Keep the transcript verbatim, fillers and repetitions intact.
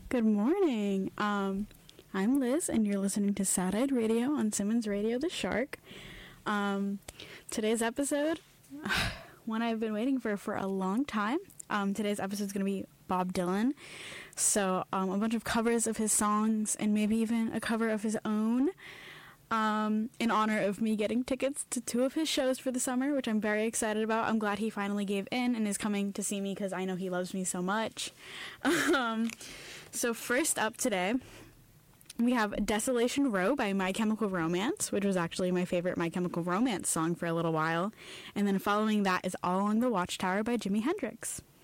Good morning. Um, I'm Liz, and you're listening to Sad-Eyed Radio on Simmons Radio The Shark. Um, today's episode, one I've been waiting for for a long time. Um, today's episode is going to be Bob Dylan. So um, a bunch of covers of his songs, and maybe even a cover of his own, um, in honor of me getting tickets to two of his shows for the summer, which I'm very excited about. I'm glad he finally gave in and is coming to see me because I know he loves me so much. um, so first up today, we have Desolation Row by My Chemical Romance, which was actually my favorite My Chemical Romance song for a little while. And then following that is All Along the Watchtower by Jimi Hendrix.